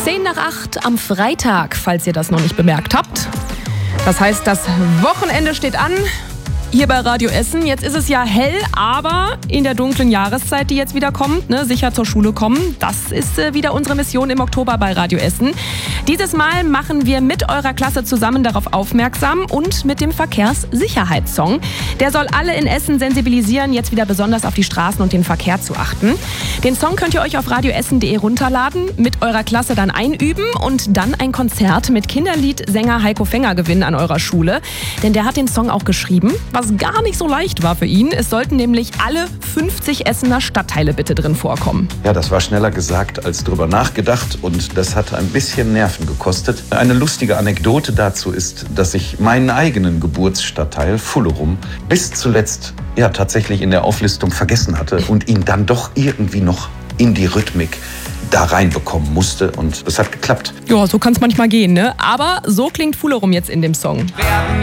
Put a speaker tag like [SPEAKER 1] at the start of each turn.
[SPEAKER 1] 7:10 am Freitag, falls ihr das noch nicht bemerkt habt. Das heißt, das Wochenende steht an. Hier bei Radio Essen. Jetzt ist es ja hell, aber in der dunklen Jahreszeit, die jetzt wieder kommt, sicher zur Schule kommen, das ist wieder unsere Mission im Oktober bei Radio Essen. Dieses Mal machen wir mit eurer Klasse zusammen darauf aufmerksam und mit dem Verkehrssicherheitssong. Der soll alle in Essen sensibilisieren, jetzt wieder besonders auf die Straßen und den Verkehr zu achten. Den Song könnt ihr euch auf radioessen.de runterladen, mit eurer Klasse dann einüben und dann ein Konzert mit Kinderliedsänger Heiko Fenger gewinnen an eurer Schule. Denn der hat den Song auch geschrieben, was gar nicht so leicht war für ihn. Es sollten nämlich alle 50 Essener Stadtteile bitte drin vorkommen.
[SPEAKER 2] Ja, das war schneller gesagt als drüber nachgedacht und das hat ein bisschen Nerven gekostet. Eine lustige Anekdote dazu ist, dass ich meinen eigenen Geburtsstadtteil Fullerum bis zuletzt tatsächlich in der Auflistung vergessen hatte und ihn dann doch irgendwie noch in die Rhythmik da reinbekommen musste und es hat geklappt.
[SPEAKER 1] Ja, so kann es manchmal gehen, ne? Aber so klingt Fullerum jetzt in dem Song.
[SPEAKER 3] Werden